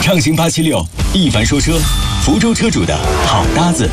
畅行876，一凡说车，福州车主的好搭子。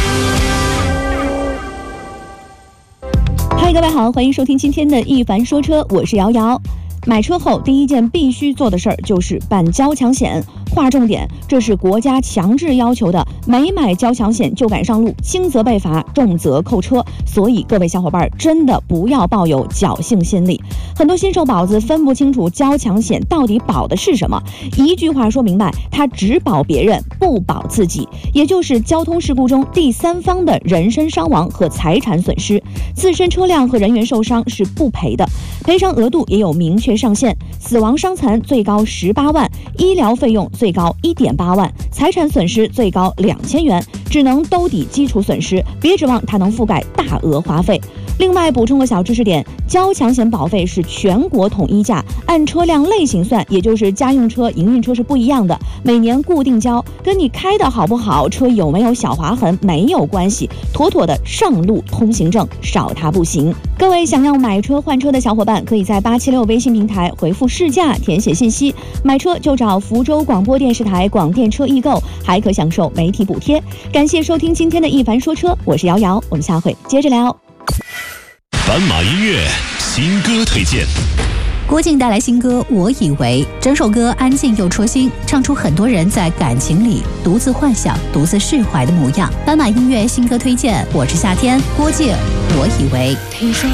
嗨，各位好，欢迎收听今天的一凡说车，我是瑶瑶。买车后第一件必须做的事儿就是办交强险。划重点，这是国家强制要求的，没买交强险就敢上路，轻则被罚，重则扣车。所以各位小伙伴真的不要抱有侥幸心理。很多新手保子分不清楚交强险到底保的是什么，一句话说明白，它只保别人，不保自己，也就是交通事故中第三方的人身伤亡和财产损失，自身车辆和人员受伤是不赔的，赔偿额度也有明确上限，死亡伤残最高18万，医疗费用最高1.8万，财产损失最高2000元，只能兜底基础损失，别指望它能覆盖大额花费。另外补充个小知识点，交强险保费是全国统一价，按车辆类型算，也就是家用车、营运车是不一样的，每年固定交，跟你开的好不好，车有没有小划痕没有关系，妥妥的上路通行证，少它不行。各位想要买车换车的小伙伴，可以在876微信平台回复试驾填写信息，买车就找福州广播电视台广电车易购，还可享受媒体补贴。感谢收听今天的一凡说车，我是瑶瑶，我们下回接着聊。 斑马音乐新歌推荐。 郭靖带来新歌《我以为》，整首歌安静又戳心，唱出很多人在感情里独自幻想、独自释怀的模样。斑马音乐新歌推荐，我是夏天，郭靖《我以为》。 听说